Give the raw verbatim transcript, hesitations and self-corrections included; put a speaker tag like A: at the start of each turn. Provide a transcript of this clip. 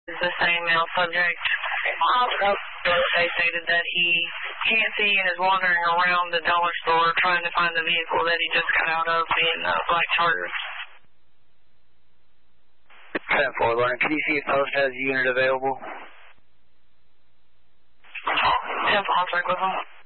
A: is the same male subject. Also, they stated that he can't see and is wandering around the dollar store trying to find the vehicle that he just got out of, being a black Charger.
B: ten four, Learning. Can you see if Post has a unit available?
A: ten four, I'll check with him.